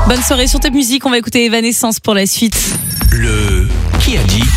Bonne soirée sur Top Music, on va écouter Evanescence pour la suite. Le qui a dit?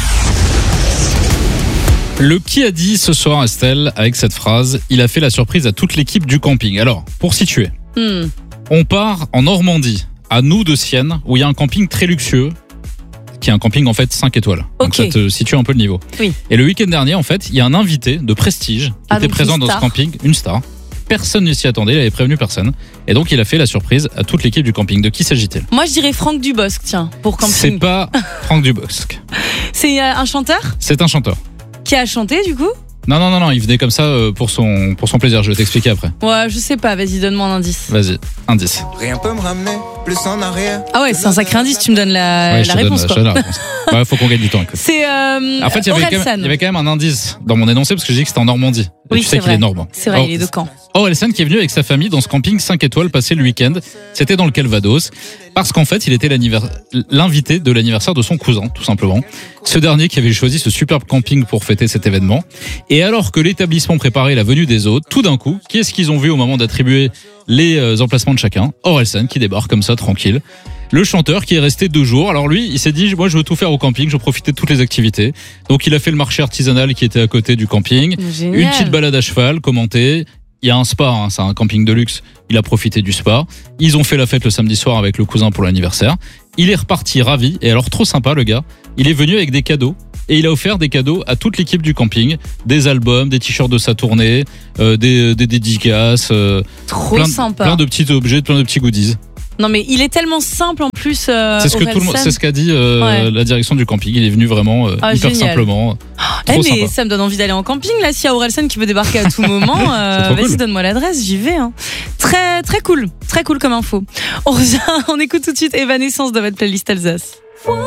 Le qui a dit ce soir, Estelle, avec cette phrase, il a fait la surprise à toute l'équipe du camping. Alors, pour situer, on part en Normandie, à Noux-de-Sienne, où il y a un camping très luxueux, qui est un camping en fait 5 étoiles. Donc ça te situe un peu le niveau. Oui. Et le week-end dernier, en fait, il y a un invité de prestige qui était présent dans ce camping, une star. Personne ne s'y attendait, il avait prévenu personne. Et donc il a fait la surprise à toute l'équipe du camping. De qui s'agit-il? Moi je dirais Franck Dubosc, tiens, pour camping. C'est pas Franck Dubosc. C'est un chanteur C'est un chanteur. qui a chanté du coup? Non, il venait comme ça pour son plaisir. Je vais t'expliquer après. Ouais, je sais pas, vas-y, donne-moi un indice. Vas-y, indice. Rien peut me ramener plus en arrière. Ah ouais, c'est un sacré indice, tu me donnes la réponse Je quoi. te donne la réponse. Ouais, faut qu'on gagne du temps. Écoute. C'est En fait, il y avait quand même un indice dans mon énoncé parce que j'ai dit que c'était en Normandie. Et Oui, tu sais c'est qu'il vrai. est normand. C'est vrai, il est de Caen. Orelsan qui est venu avec sa famille dans ce camping 5 étoiles passer le week-end. C'était dans le Calvados. Parce qu'en fait, il était l'invité de l'anniversaire de son cousin, tout simplement. Ce dernier qui avait choisi ce superbe camping pour fêter cet événement. Et alors que l'établissement préparait la venue des hôtes, tout d'un coup, qui est-ce qu'ils ont vu au moment d'attribuer les emplacements de chacun? Orelsan qui débarque comme ça, tranquille. Le chanteur qui est resté 2 jours. Alors lui, il s'est dit, moi je veux tout faire au camping, je veux profiter de toutes les activités. Donc il a fait le marché artisanal qui était à côté du camping. Génial. Une petite balade à cheval, commentée. Il y a un spa, c'est un camping de luxe. Il a profité du spa. Ils ont fait la fête le samedi soir avec le cousin pour l'anniversaire. Il est reparti ravi. Et alors trop sympa le gars. Il est venu avec des cadeaux. Et il a offert des cadeaux à toute l'équipe du camping. Des albums, des t-shirts de sa tournée, des dédicaces. Trop sympa. Plein de petits objets, plein de petits goodies. Non mais il est tellement simple en plus. C'est ce que tout le monde, c'est ce qu'a dit la direction du camping. Il est venu vraiment hyper génial. Simplement. Trop mais sympa. ça me donne envie d'aller en camping là. S'il y a Orelsan qui veut débarquer à tout moment, vas-y cool. donne-moi l'adresse, j'y vais. Hein. Très cool comme info. On écoute tout de suite Evanescence dans votre playlist Alsace.